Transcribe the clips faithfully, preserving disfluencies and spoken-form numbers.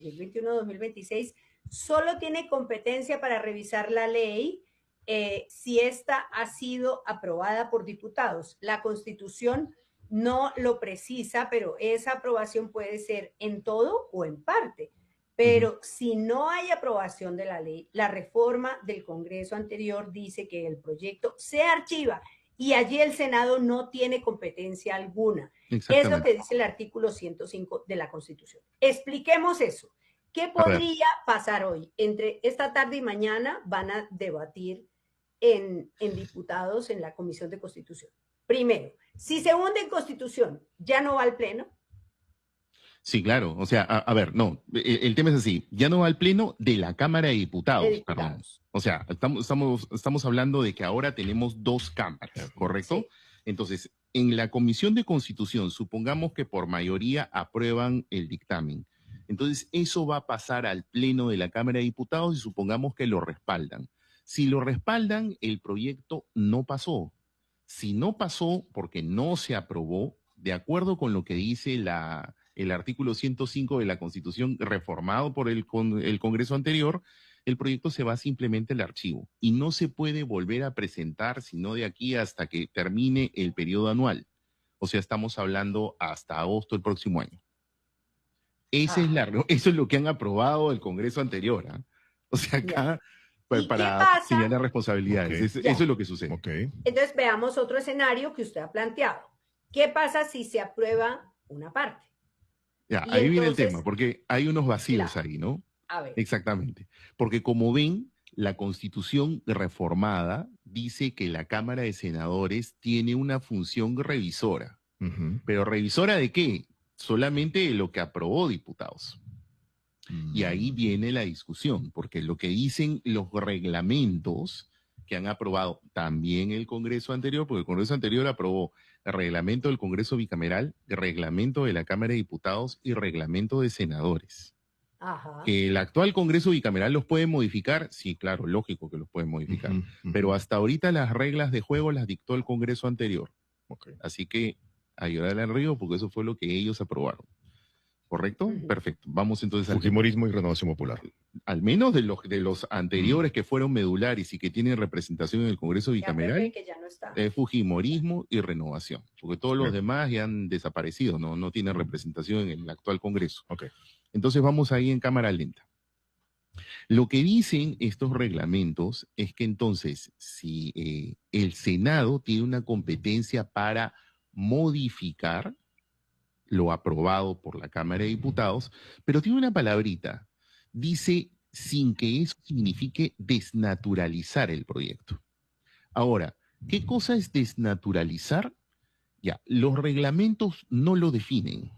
mil veintiuno a dos mil veintiséis, solo tiene competencia para revisar la ley eh, si ésta ha sido aprobada por diputados. La Constitución no lo precisa, pero esa aprobación puede ser en todo o en parte. Pero uh-huh. si no hay aprobación de la ley, la reforma del Congreso anterior dice que el proyecto se archiva y allí el Senado no tiene competencia alguna. Es lo que dice el artículo ciento cinco de la Constitución. Expliquemos eso. ¿Qué podría pasar hoy? Entre esta tarde y mañana van a debatir en, en diputados en la Comisión de Constitución. Primero, si se hunde en Constitución, ¿ya no va al Pleno? Sí, claro. O sea, a, a ver, no, el, el tema es así. Ya no va al Pleno de la Cámara de Diputados. De diputados. Perdón. O sea, estamos, estamos, estamos hablando de que ahora tenemos dos cámaras, ¿correcto? Sí. Entonces, en la Comisión de Constitución, supongamos que por mayoría aprueban el dictamen. Entonces, eso va a pasar al Pleno de la Cámara de Diputados y supongamos que lo respaldan. Si lo respaldan, el proyecto no pasó. Si no pasó porque no se aprobó, de acuerdo con lo que dice la, el artículo ciento cinco de la Constitución reformado por el, con, el Congreso anterior, el proyecto se va simplemente al archivo y no se puede volver a presentar sino de aquí hasta que termine el periodo anual. O sea, estamos hablando hasta agosto del próximo año. Ese ah. es la, eso es lo que han aprobado el Congreso anterior. ¿eh? O sea, acá... Pues para señalar responsabilidades. Okay. Es, eso es lo que sucede. Okay. Entonces veamos otro escenario que usted ha planteado. ¿Qué pasa si se aprueba una parte? Ya, ahí entonces, viene el tema, porque hay unos vacíos claro. ahí, ¿no? A ver. Exactamente. Porque como ven, la Constitución reformada dice que la Cámara de Senadores tiene una función revisora. Uh-huh. ¿Pero revisora de qué? Solamente de lo que aprobó diputados. Y ahí viene la discusión, porque lo que dicen los reglamentos que han aprobado también el Congreso anterior, porque el Congreso anterior aprobó el reglamento del Congreso bicameral, el reglamento de la Cámara de Diputados y reglamento de senadores. Ajá. Que el actual Congreso bicameral los puede modificar, sí, claro, lógico que los puede modificar, uh-huh, uh-huh. pero hasta ahorita las reglas de juego las dictó el Congreso anterior. Okay. Así que a llorar al río, porque eso fue lo que ellos aprobaron. ¿Correcto? Uh-huh. Perfecto. Vamos entonces al Fujimorismo y Renovación Popular. Al menos de los, de los anteriores uh-huh. que fueron medulares y que tienen representación en el Congreso bicameral, que ya no está. eh, Fujimorismo y Renovación. Porque todos los uh-huh. demás ya han desaparecido, no, no tienen uh-huh. representación en el actual Congreso. Okay. Entonces vamos ahí en cámara lenta. Lo que dicen estos reglamentos es que entonces, si eh, el Senado tiene una competencia para modificar lo aprobado por la Cámara de Diputados, pero tiene una palabrita. Dice, sin que eso signifique desnaturalizar el proyecto. Ahora, ¿qué cosa es desnaturalizar? Ya, los reglamentos no lo definen.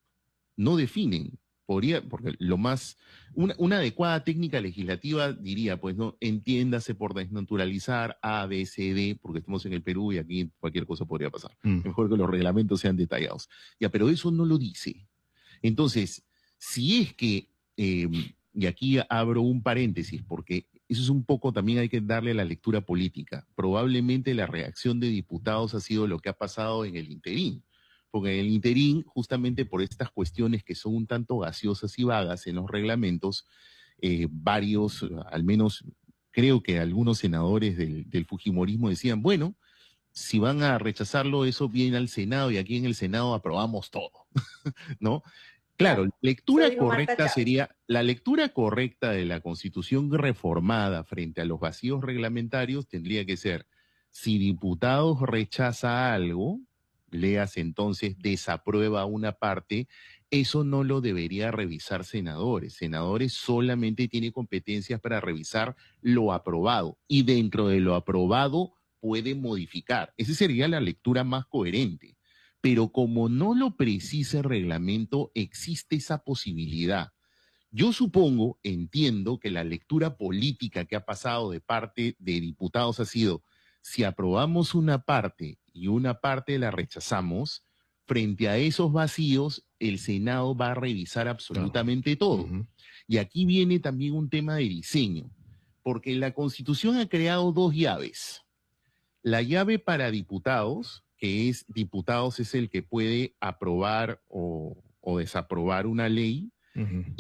No definen. Podría, porque lo más, una, una adecuada técnica legislativa diría, pues no, entiéndase por desnaturalizar A, B, C, D, porque estamos en el Perú y aquí cualquier cosa podría pasar. Mm. Mejor que los reglamentos sean detallados. Ya, pero eso no lo dice. Entonces, si es que, eh, y aquí abro un paréntesis, porque eso es un poco, también hay que darle la lectura política. Probablemente la reacción de diputados ha sido lo que ha pasado en el interín. Porque en el interín, justamente por estas cuestiones que son un tanto gaseosas y vagas en los reglamentos, eh, varios, al menos creo que algunos senadores del, del fujimorismo decían, bueno, si van a rechazarlo, eso viene al Senado y aquí en el Senado aprobamos todo, ¿no? Claro, la lectura correcta sería, la lectura correcta de la Constitución reformada frente a los vacíos reglamentarios tendría que ser, si diputados rechaza algo, leas entonces, desaprueba una parte, eso no lo debería revisar senadores. Senadores solamente tienen competencias para revisar lo aprobado y dentro de lo aprobado puede modificar. Esa sería la lectura más coherente. Pero como no lo precisa el reglamento, existe esa posibilidad. Yo supongo, entiendo que la lectura política que ha pasado de parte de diputados ha sido, si aprobamos una parte y una parte la rechazamos, frente a esos vacíos, el Senado va a revisar absolutamente todo. Uh-huh. Y aquí viene también un tema de diseño, porque la Constitución ha creado dos llaves. La llave para diputados, que es diputados es el que puede aprobar o, o desaprobar una ley, uh-huh. y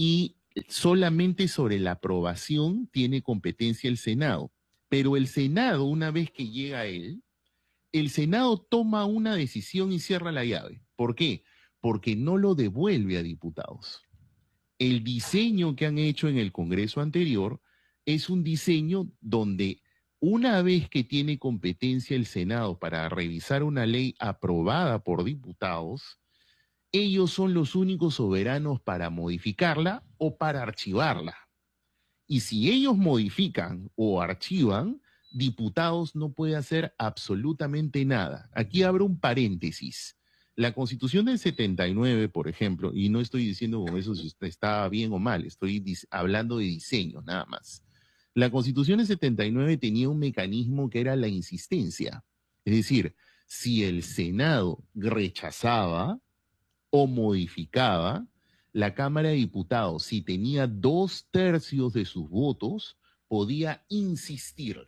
solamente sobre la aprobación tiene competencia el Senado. Pero el Senado, una vez que llega a él, el Senado toma una decisión y cierra la llave. ¿Por qué? Porque no lo devuelve a diputados. El diseño que han hecho en el Congreso anterior es un diseño donde una vez que tiene competencia el Senado para revisar una ley aprobada por diputados, ellos son los únicos soberanos para modificarla o para archivarla. Y si ellos modifican o archivan, diputados no puede hacer absolutamente nada. Aquí abro un paréntesis. La Constitución del setenta y nueve, por ejemplo, y no estoy diciendo con eso si está bien o mal, estoy hablando de diseño nada más. La Constitución del setenta y nueve tenía un mecanismo que era la insistencia. Es decir, si el Senado rechazaba o modificaba, la Cámara de Diputados, si tenía dos tercios de sus votos, podía insistir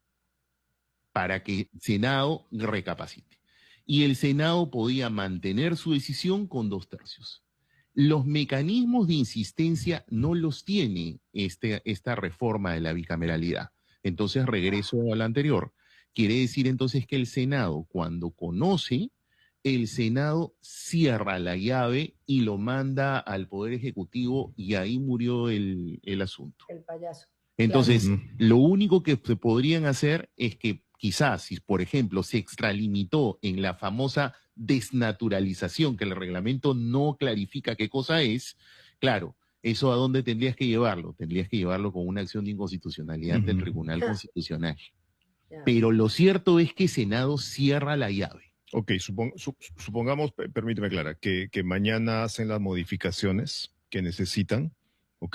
para que el Senado recapacite. Y el Senado podía mantener su decisión con dos tercios. Los mecanismos de insistencia no los tiene este, esta reforma de la bicameralidad. Entonces, regreso a la anterior. Quiere decir entonces que el Senado, cuando conoce, el Senado cierra la llave y lo manda al Poder Ejecutivo y ahí murió el, el asunto. El payaso. Entonces, Claro. lo único que se podrían hacer es que quizás, si por ejemplo se extralimitó en la famosa desnaturalización, que el reglamento no clarifica qué cosa es, claro, ¿eso a dónde tendrías que llevarlo? Tendrías que llevarlo con una acción de inconstitucionalidad ante el Tribunal Constitucional. Ya. Pero lo cierto es que el Senado cierra la llave. Ok, supong, su, supongamos, permíteme Clara, que, que mañana hacen las modificaciones que necesitan, ok,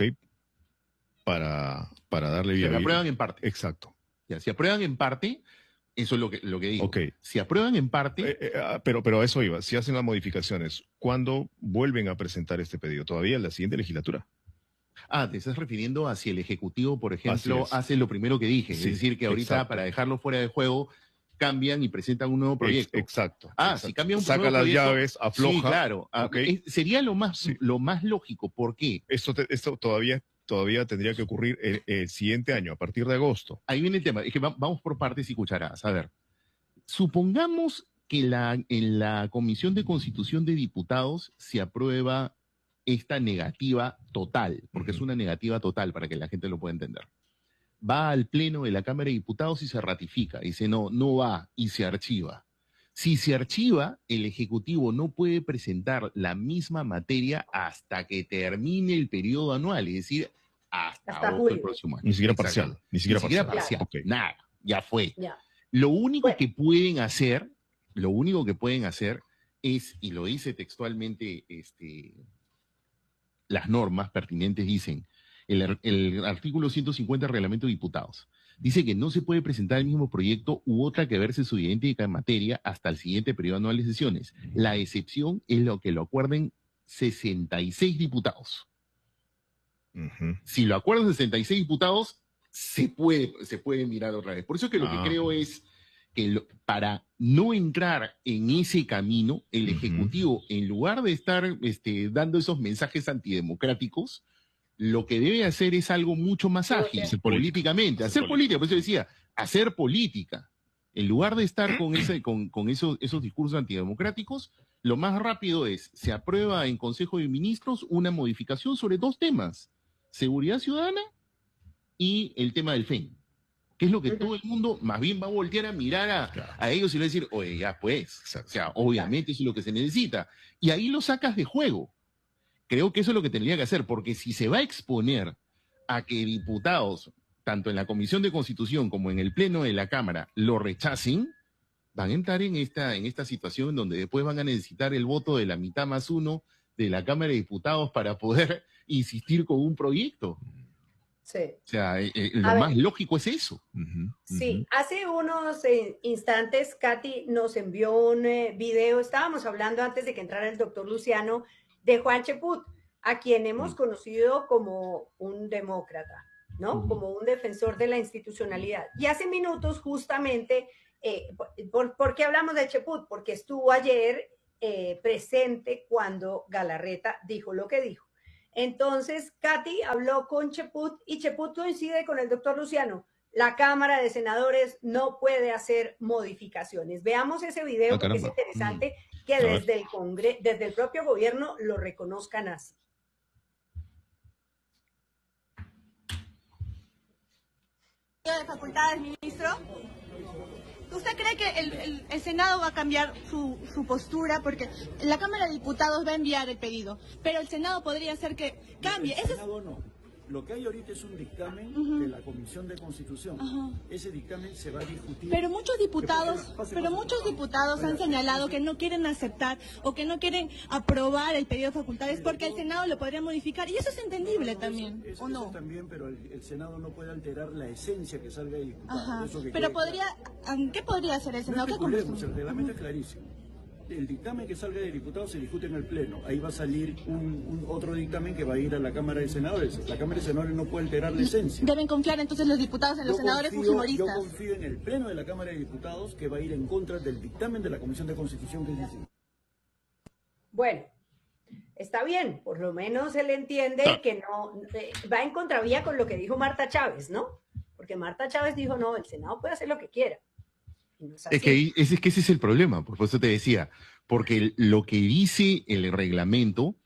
para, para darle Se la viabilidad. aprueban en parte. Exacto. Ya, si aprueban en parte, eso es lo que, lo que digo. Ok. Si aprueban en parte... Eh, eh, ah, pero, pero a eso iba. Si hacen las modificaciones, ¿cuándo vuelven a presentar este pedido? ¿Todavía en la siguiente legislatura? Ah, te estás refiriendo a si el Ejecutivo, por ejemplo, es. hace lo primero que dije. Sí, es decir, que ahorita exacto. para dejarlo fuera de juego, cambian y presentan un nuevo proyecto. Ex- exacto. Ah, exacto. si cambia un Saca nuevo las proyecto, llaves, afloja. Sí, claro. Ah, ok. es- sería lo más, Sí. lo más lógico. ¿Por qué? Esto, te- esto todavía, todavía tendría que ocurrir el, el siguiente año, a partir de agosto. Ahí viene el tema. Es que va- vamos por partes y cucharadas. A ver, supongamos que la, en la Comisión de Constitución de Diputados se aprueba esta negativa total, porque Ujú. es una negativa total para que la gente lo pueda entender. Va al Pleno de la Cámara de Diputados y se ratifica. Dice, no, no va y se archiva. Si se archiva, el Ejecutivo no puede presentar la misma materia hasta que termine el periodo anual, es decir, hasta, Hasta agosto julio. del próximo año. Ni siquiera Exacto. parcial. Ni siquiera Ni siquiera parcial. parcial. Ok. Nada, ya fue. Ya. Lo único Bueno. que pueden hacer, lo único que pueden hacer es, y lo dice textualmente este, las normas pertinentes, dicen, el, ar- el artículo ciento cincuenta del Reglamento de Diputados, dice que no se puede presentar el mismo proyecto u otra que verse su idéntica en materia hasta el siguiente periodo anual de sesiones. La excepción es lo que lo acuerden sesenta y seis diputados. Ujú. Si lo acuerdan sesenta y seis diputados, se puede, se puede mirar otra vez. Por eso que lo Ah. que creo es que lo- para no entrar en ese camino, el Ujú. Ejecutivo, en lugar de estar este, dando esos mensajes antidemocráticos, lo que debe hacer es algo mucho más Sí, ágil, hacer política. políticamente. Hacer Hacer política, por eso decía, hacer política. En lugar de estar con, ese, con, con esos, esos discursos antidemocráticos, lo más rápido es, se aprueba en Consejo de Ministros una modificación sobre dos temas, seguridad ciudadana y el tema del F E N, que es lo que Ujú. todo el mundo más bien va a voltear a mirar a, Claro. a ellos y le va a decir, oye, ya pues, Exacto. o sea, obviamente eso es lo que se necesita. Y ahí lo sacas de juego. Creo que eso es lo que tendría que hacer, porque si se va a exponer a que diputados, tanto en la Comisión de Constitución como en el Pleno de la Cámara, lo rechacen, van a entrar en esta, en esta situación donde después van a necesitar el voto de la mitad más uno de la Cámara de Diputados para poder insistir con un proyecto. Sí. O sea, eh, eh, lo A ver. más lógico es eso. Ujú. Sí, Ujú. hace unos eh, instantes Katy nos envió un eh, video, estábamos hablando antes de que entrara el doctor Luciano, de Juan Cheput, a quien hemos Mm. conocido como un demócrata, ¿no? Ujú. Como un defensor de la institucionalidad. Y hace minutos justamente, eh, por, por- ¿por qué hablamos de Cheput? Porque estuvo ayer eh, presente cuando Galarreta dijo lo que dijo. Entonces, Katy habló con Cheput y Cheput coincide con el doctor Luciano. La Cámara de Senadores no puede hacer modificaciones. Veamos ese video Ah, porque es caramba. interesante que A ver. desde el Congreso, desde el propio gobierno lo reconozcan así. De facultades, ministro. ¿Usted cree que el, el, el Senado va a cambiar su, su postura? Porque la Cámara de Diputados va a enviar el pedido, pero el Senado podría hacer que cambie. El Ese Senado no. Lo que hay ahorita es un dictamen uh-huh. de la Comisión de Constitución. Uh-huh. Ese dictamen se va a discutir. Pero muchos diputados, pase, pase, pero pase, muchos pase. diputados Bueno, han señalado que no quieren aceptar o que no quieren aprobar el pedido de facultades porque el Senado lo podría modificar y eso es entendible no, no, también, eso, eso, ¿o no? Eso también, pero el, el Senado no puede alterar la esencia que salga de diputado. Ajá. Eso que Pero quede podría, claro. ¿qué podría hacer el Senado? No ¿Qué especulemos, el condición? reglamento es clarísimo. El dictamen que salga de diputados se discute en el Pleno. Ahí va a salir un, un otro dictamen que va a ir a la Cámara de Senadores. La Cámara de Senadores no puede alterar la esencia. Deben confiar entonces los diputados en los Yo senadores confío, fujimoristas. yo confío en el Pleno de la Cámara de Diputados que va a ir en contra del dictamen de la Comisión de Constitución que es decir. Bueno, está bien, por lo menos él entiende que no eh, va en contravía con lo que dijo Marta Chávez, ¿no? Porque Marta Chávez dijo, no, el Senado puede hacer lo que quiera. Y no es así. Es que, ese, es que ese es el problema, por eso te decía, porque lo que dice el reglamento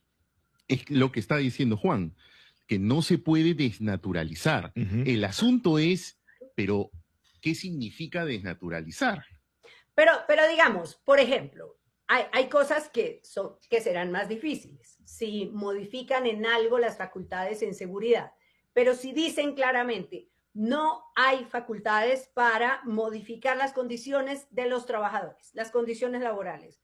es lo que está diciendo Juan, que no se puede desnaturalizar. Uh-huh. El asunto es, pero, ¿qué significa desnaturalizar? Pero, pero digamos, por ejemplo, hay, hay cosas que, son, que serán más difíciles si modifican en algo las facultades en seguridad, pero si dicen claramente, no hay facultades para modificar las condiciones de los trabajadores, las condiciones laborales.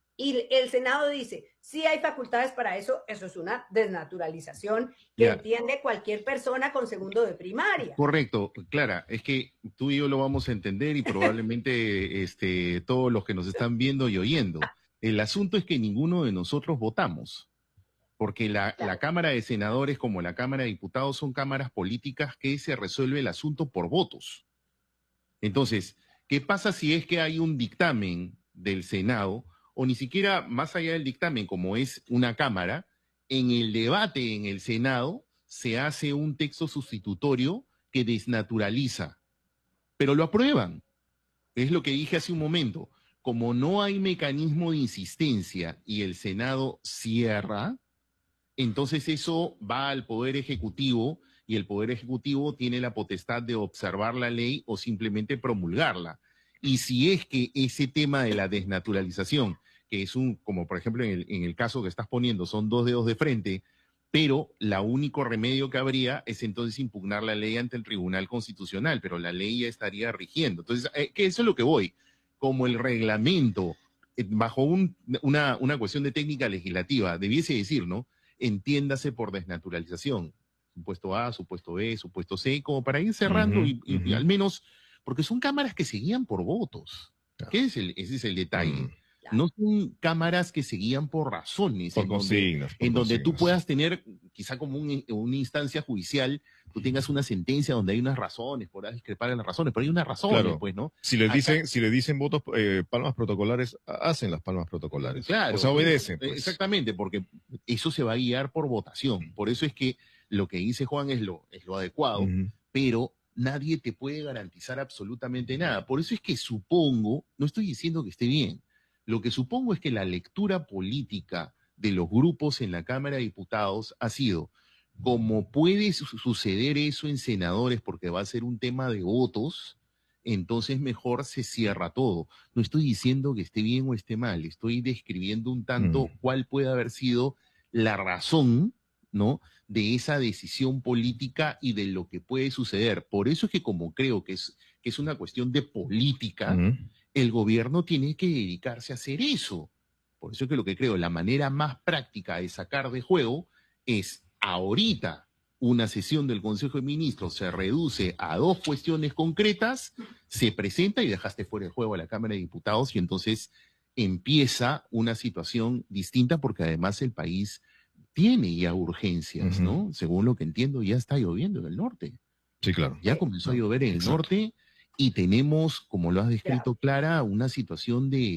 Y el Senado dice, sí hay facultades para eso, eso es una desnaturalización que Ya. entiende cualquier persona con segundo de primaria. Correcto, Clara, es que tú y yo lo vamos a entender y probablemente este, todos los que nos están viendo y oyendo. El asunto es que ninguno de nosotros votamos, porque la, Claro. la Cámara de Senadores como la Cámara de Diputados son cámaras políticas que se resuelve el asunto por votos. Entonces, ¿qué pasa si es que hay un dictamen del Senado, o ni siquiera más allá del dictamen, como es una Cámara, en el debate en el Senado se hace un texto sustitutorio que desnaturaliza, pero lo aprueban? Es lo que dije hace un momento. Como no hay mecanismo de insistencia y el Senado cierra, entonces eso va al Poder Ejecutivo y el Poder Ejecutivo tiene la potestad de observar la ley o simplemente promulgarla. Y si es que ese tema de la desnaturalización, que es un, como por ejemplo en el, en el caso que estás poniendo, son dos dedos de frente, pero la único remedio que habría es entonces impugnar la ley ante el Tribunal Constitucional, pero la ley ya estaría rigiendo. Entonces, eh, que eso es lo que voy. Como el reglamento, eh, bajo un, una, una cuestión de técnica legislativa, debiese decir, ¿no? Entiéndase por desnaturalización. Supuesto A, supuesto B, supuesto C, como para ir cerrando Uh-huh, y, y, uh-huh. y al menos, porque son cámaras que se guían por votos. Claro. ¿Qué es el, ese es el detalle? Mm. No son cámaras que se guían por razones, Por en donde, consignas. por en donde tú consignas. puedas tener, quizá como un- una instancia judicial, tú tengas una sentencia donde hay unas razones, podrás discrepar en las razones, pero hay unas razones, Claro. pues, ¿no? Si le Acá- dicen, si le dicen votos, eh, palmas protocolares, hacen las palmas protocolares. Claro. O sea, obedecen. Eh, Pues. Exactamente, porque eso se va a guiar por votación. Por eso es que lo que dice Juan es lo, es lo adecuado, Ujú. pero nadie te puede garantizar absolutamente nada. Por eso es que supongo, no estoy diciendo que esté bien, lo que supongo es que la lectura política de los grupos en la Cámara de Diputados ha sido, como puede su- suceder eso en senadores porque va a ser un tema de votos, entonces mejor se cierra todo. No estoy diciendo que esté bien o esté mal, estoy describiendo un tanto Mm. cuál puede haber sido la razón, ¿no?, de esa decisión política y de lo que puede suceder. Por eso es que como creo que es, que es una cuestión de política, Ujú. el gobierno tiene que dedicarse a hacer eso. Por eso es que lo que creo, la manera más práctica de sacar de juego es ahorita una sesión del Consejo de Ministros se reduce a dos cuestiones concretas, se presenta y dejaste fuera de juego a la Cámara de Diputados y entonces empieza una situación distinta porque además el país tiene ya urgencias, Ujú. ¿no? Según lo que entiendo, ya está lloviendo en el norte. Sí, claro. Ya comenzó a llover en el Exacto. norte y tenemos, como lo has descrito, Clara, una situación de,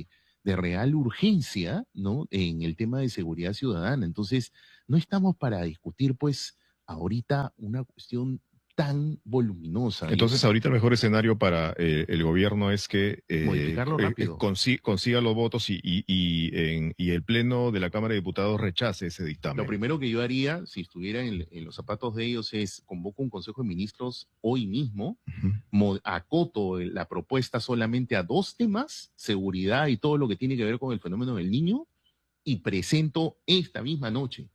de real urgencia, ¿no? En el tema de seguridad ciudadana. Entonces, no estamos para discutir, pues, ahorita una cuestión tan voluminosa. Entonces, ahorita el mejor escenario para eh, el gobierno es que eh, modificarlo eh, rápido. consi consiga los votos y, y, y, en, y el Pleno de la Cámara de Diputados rechace ese dictamen. Lo primero que yo haría, si estuviera en, en los zapatos de ellos, es convoco un Consejo de Ministros hoy mismo, uh-huh. acoto la propuesta solamente a dos temas, seguridad y todo lo que tiene que ver con el fenómeno del niño, y presento esta misma noche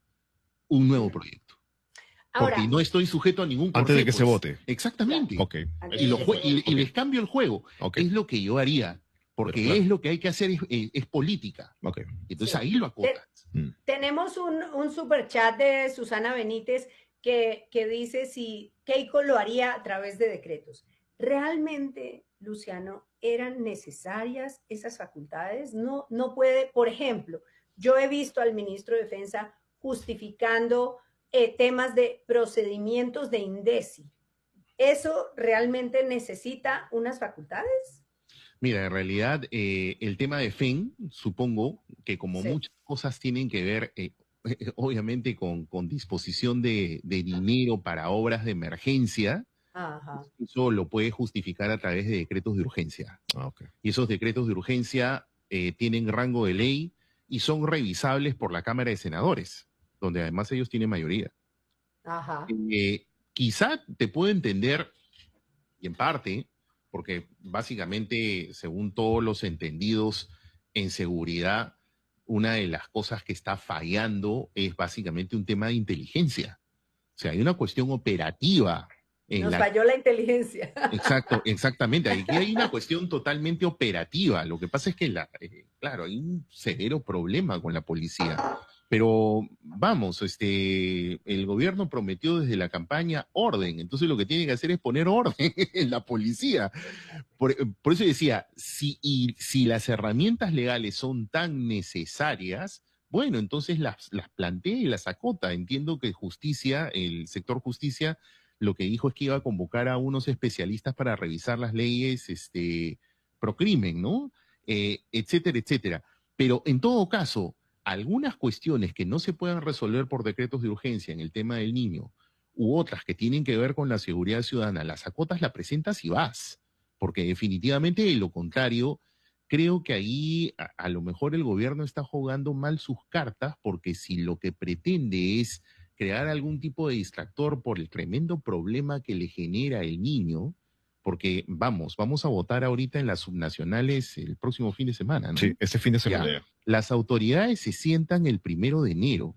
un nuevo proyecto. Ahora, porque no estoy sujeto a ningún antes de que se vote. Exactamente. Okay. Y, lo y, y les cambio el juego. Okay. Es lo que yo haría. Porque claro. es lo que hay que hacer, es, es, es política. Okay. Entonces sí. ahí lo acotas. Ten, tenemos un, un super chat de Susana Benítez que, que dice si Keiko lo haría a través de decretos. ¿Realmente, Luciano, eran necesarias esas facultades? No, no puede, por ejemplo, yo he visto al ministro de Defensa justificando Eh, temas de procedimientos de INDECI. ¿Eso realmente necesita unas facultades? Mira, en realidad eh, el tema de F E N, supongo que como sí. muchas cosas tienen que ver, eh, obviamente, con, con disposición de, de dinero para obras de emergencia, Ajá. eso lo puede justificar a través de decretos de urgencia. Ah, okay. Y esos decretos de urgencia eh, tienen rango de ley y son revisables por la Cámara de Senadores, donde además ellos tienen mayoría. Ajá. Eh, quizá te puedo entender, y en parte, porque básicamente, según todos los entendidos en seguridad, una de las cosas que está fallando es básicamente un tema de inteligencia. O sea, hay una cuestión operativa. En Nos la... falló la inteligencia. Exacto, exactamente. Aquí hay una cuestión totalmente operativa. Lo que pasa es que, la, eh, claro, hay un severo problema con la policía. Pero vamos, este, el gobierno prometió desde la campaña orden, entonces lo que tiene que hacer es poner orden en la policía. Por, por eso decía, si, y, si las herramientas legales son tan necesarias, bueno, entonces las, las plantea y las acota. Entiendo que justicia, el sector justicia, lo que dijo es que iba a convocar a unos especialistas para revisar las leyes este, pro crimen, ¿no? Eh, etcétera, etcétera. Pero en todo caso, algunas cuestiones que no se puedan resolver por decretos de urgencia en el tema del niño, u otras que tienen que ver con la seguridad ciudadana, las acotas, las presentas y vas. Porque definitivamente, de lo contrario, creo que ahí a, a lo mejor el gobierno está jugando mal sus cartas, porque si lo que pretende es crear algún tipo de distractor por el tremendo problema que le genera el niño, porque vamos, vamos a votar ahorita en las subnacionales el próximo fin de semana, ¿no? Sí, ese fin de semana. Ya, las autoridades se sientan el primero de enero.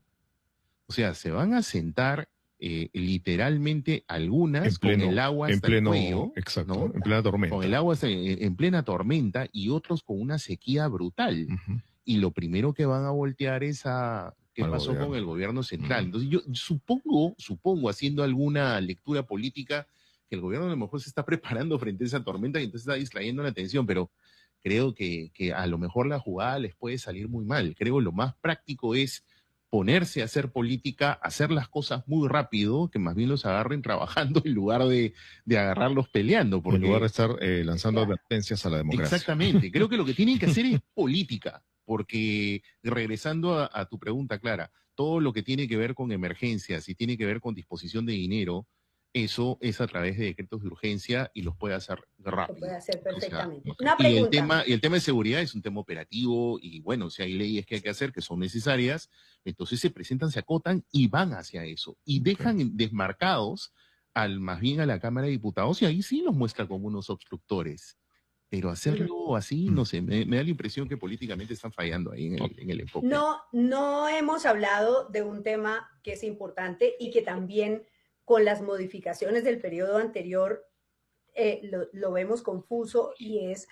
O sea, se van a sentar eh, literalmente algunas en pleno, con el agua hasta en pleno, el cuello. Exacto, ¿no? en plena tormenta. Con el agua hasta, en, en plena tormenta y otros con una sequía brutal. Uh-huh. Y lo primero que van a voltear es a qué Al pasó gobierno. con el gobierno central. Uh-huh. Entonces yo supongo, supongo, haciendo alguna lectura política, que el gobierno a lo mejor se está preparando frente a esa tormenta y entonces está distrayendo la atención, pero creo que, que a lo mejor la jugada les puede salir muy mal. Creo que lo más práctico es ponerse a hacer política, hacer las cosas muy rápido, que más bien los agarren trabajando en lugar de, de agarrarlos peleando. Porque, en lugar de estar eh, lanzando claro. advertencias a la democracia. Exactamente. Creo que lo que tienen que hacer es política, porque regresando a, a tu pregunta, Clara, todo lo que tiene que ver con emergencias y tiene que ver con disposición de dinero, eso es a través de decretos de urgencia y los puede hacer rápido. Lo puede hacer perfectamente. O sea, Una pregunta. Y el, tema, y el tema de seguridad es un tema operativo y bueno, si hay leyes que hay que hacer que son necesarias, entonces se presentan, se acotan y van hacia eso. Y dejan okay. desmarcados al más bien a la Cámara de Diputados y ahí sí los muestra como unos obstructores. Pero hacerlo así, no sé, me, me da la impresión que políticamente están fallando ahí en el, en el enfoque. No, no hemos hablado de un tema que es importante y que también con las modificaciones del periodo anterior eh, lo, lo vemos confuso y es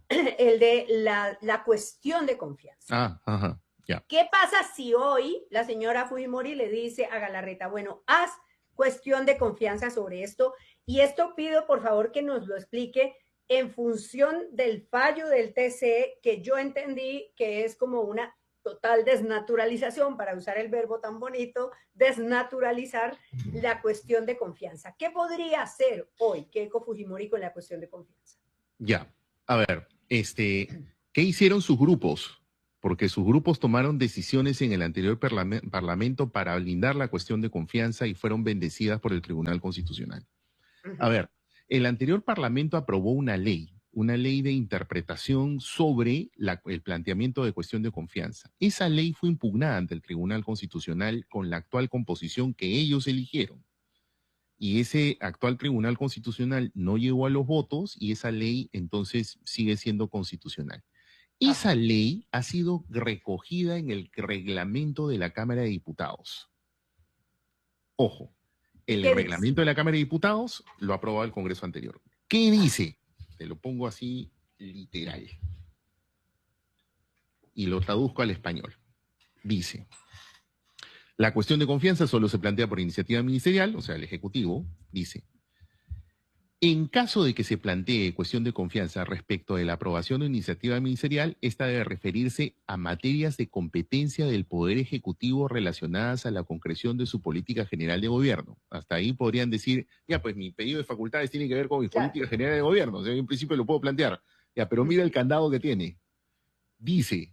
el de la, la cuestión de confianza. Ah, ajá, ya. ¿Qué pasa si hoy la señora Fujimori le dice a Galarreta, bueno, haz cuestión de confianza sobre esto? Y esto pido por favor que nos lo explique en función del fallo del T C E, que yo entendí que es como una total desnaturalización, para usar el verbo tan bonito, desnaturalizar la cuestión de confianza. ¿Qué podría hacer hoy Keiko Fujimori con la cuestión de confianza? Ya, a ver, este, ¿Qué hicieron sus grupos? Porque sus grupos tomaron decisiones en el anterior parlame- parlamento para blindar la cuestión de confianza y fueron bendecidas por el Tribunal Constitucional. A ver, el anterior parlamento aprobó una ley, una ley de interpretación sobre la- el planteamiento de cuestión de confianza. Esa ley fue impugnada ante el Tribunal Constitucional con la actual composición que ellos eligieron. Y ese actual Tribunal Constitucional no llegó a los votos y esa ley entonces sigue siendo constitucional. Esa ley ha sido recogida en el reglamento de la Cámara de Diputados. Ojo, el ¿Qué dice? reglamento de la Cámara de Diputados lo ha aprobado el Congreso anterior. ¿Qué dice? Te lo pongo así literal. Y lo traduzco al español. Dice, la cuestión de confianza solo se plantea por iniciativa ministerial, o sea, el Ejecutivo, dice, en caso de que se plantee cuestión de confianza respecto de la aprobación de iniciativa ministerial, esta debe referirse a materias de competencia del Poder Ejecutivo relacionadas a la concreción de su política general de gobierno. Hasta ahí podrían decir, ya, pues mi pedido de facultades tiene que ver con mi Claro. política general de gobierno. O sea, en principio lo puedo plantear. Ya, pero mira el candado que tiene. Dice,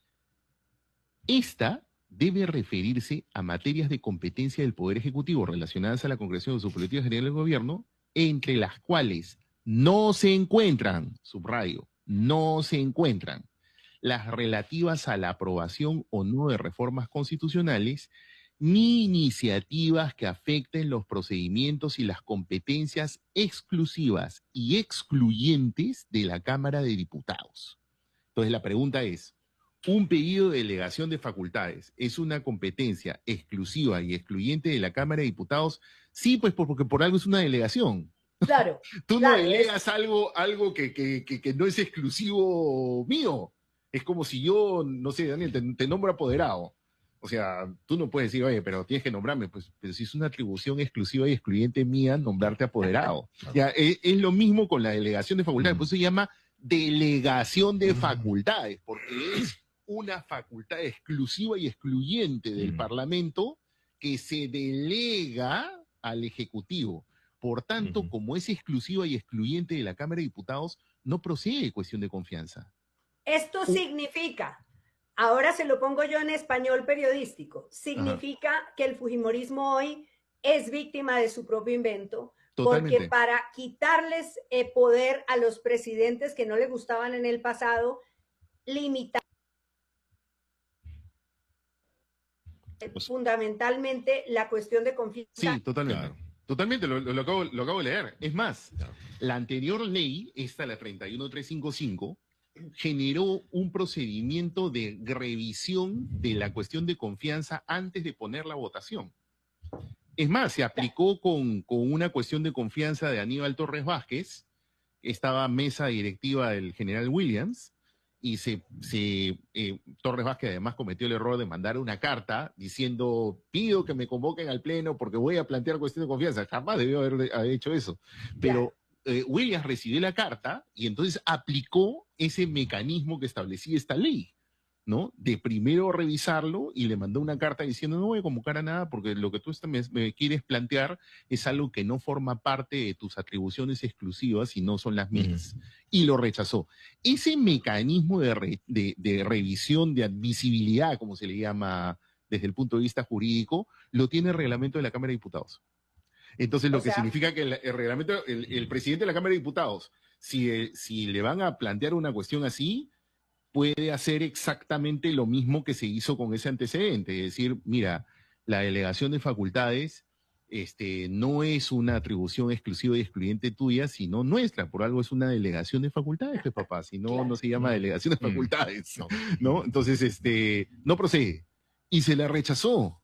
esta debe referirse a materias de competencia del Poder Ejecutivo relacionadas a la concreción de su política general de gobierno, entre las cuales no se encuentran, subrayo, no se encuentran las relativas a la aprobación o no de reformas constitucionales, ni iniciativas que afecten los procedimientos y las competencias exclusivas y excluyentes de la Cámara de Diputados. Entonces la pregunta es, ¿un pedido de delegación de facultades es una competencia exclusiva y excluyente de la Cámara de Diputados? Sí, pues porque por algo es una delegación. Claro. Tú claro, no delegas algo, algo que, que, que, que no es exclusivo mío. Es como si yo, no sé, Daniel, te, te nombro apoderado. O sea, tú no puedes decir, oye, pero tienes que nombrarme. Pues, pero si es una atribución exclusiva y excluyente mía, nombrarte apoderado. Ya, es, es lo mismo con la delegación de facultades. Por eso se llama delegación de facultades, porque es una facultad exclusiva y excluyente del Mm. Parlamento que se delega al Ejecutivo. Por tanto, Ujú. como es exclusiva y excluyente de la Cámara de Diputados, no procede cuestión de confianza. Esto significa, ahora se lo pongo yo en español periodístico, significa que el fujimorismo hoy es víctima de su propio invento, Totalmente. porque para quitarles eh, poder a los presidentes que no le gustaban en el pasado, limitar Pues- fundamentalmente la cuestión de confianza. Sí, totalmente. Claro. Totalmente, lo, lo acabo, lo acabo de leer. Es más, Claro. la anterior ley, esta, la treinta y uno mil trescientos cincuenta y cinco, generó un procedimiento de revisión de la cuestión de confianza antes de poner la votación. Es más, se aplicó con, con una cuestión de confianza de Aníbal Torres Vázquez, estaba mesa directiva del general Williams, y se, se eh, Torres Vázquez además cometió el error de mandar una carta diciendo, pido que me convoquen al pleno porque voy a plantear cuestión de confianza. Jamás debió haber, haber hecho eso. Pero eh, Williams recibió la carta y entonces aplicó ese mecanismo que establecía esta ley, ¿no? De primero revisarlo y le mandó una carta diciendo, no voy a convocar a nada porque lo que tú me, me quieres plantear es algo que no forma parte de tus atribuciones exclusivas y no son las mías. Uh-huh. Y lo rechazó. Ese mecanismo de, re, de, de revisión, de admisibilidad, como se le llama desde el punto de vista jurídico, lo tiene el reglamento de la Cámara de Diputados. Entonces, lo o que sea, significa que el, el reglamento, el, el presidente de la Cámara de Diputados, si, si le van a plantear una cuestión así, puede hacer exactamente lo mismo que se hizo con ese antecedente, es decir, mira, la delegación de facultades este, no es una atribución exclusiva y excluyente tuya, sino nuestra, por algo es una delegación de facultades, pues papá, si no, no se llama delegación de facultades, ¿no? Entonces, este, no procede. Y se la rechazó,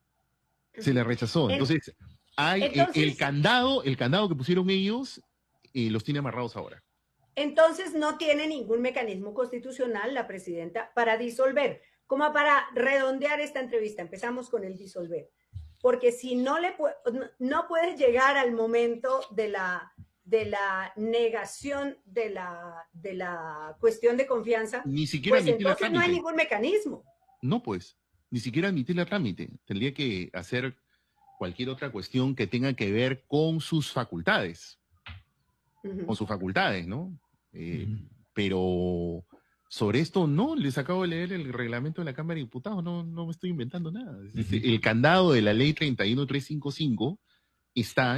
se la rechazó. Entonces, hay Entonces, el, el candado, el candado que pusieron ellos, eh, los tiene amarrados ahora. Entonces no tiene ningún mecanismo constitucional la presidenta para disolver. Como para redondear esta entrevista, empezamos con el disolver. Porque si no le no puedes llegar al momento de la, de la negación de la, de la cuestión de confianza, ni siquiera pues entonces no hay ningún mecanismo. No, pues, ni siquiera admitir el trámite. Tendría que hacer cualquier otra cuestión que tenga que ver con sus facultades. Uh-huh. Con sus facultades, ¿no? Eh, uh-huh. Pero Sobre esto no, les acabo de leer el reglamento de la Cámara de Diputados, no, no me estoy inventando nada. Uh-huh. El candado de la ley treinta y uno mil trescientos cincuenta y cinco está